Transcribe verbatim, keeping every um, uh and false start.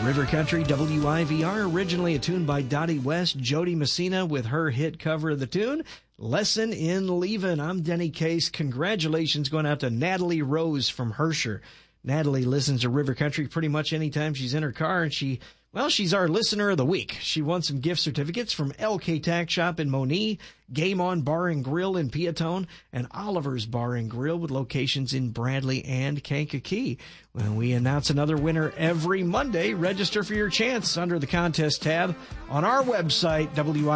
River Country W I V R, originally a tune by Dottie West, Jody Messina with her hit cover of the tune, Lesson in Leavin'. I'm Denny Case. Congratulations going out to Natalie Rose from Herscher. Natalie listens to River Country pretty much anytime she's in her car, and she, well, she's our listener of the week. She won some gift certificates from L K Tack Shop in Monee, Game On Bar and Grill in Peatone, and Oliver's Bar and Grill with locations in Bradley and Kankakee. When we announce another winner every Monday, register for your chance under the contest tab on our website, W I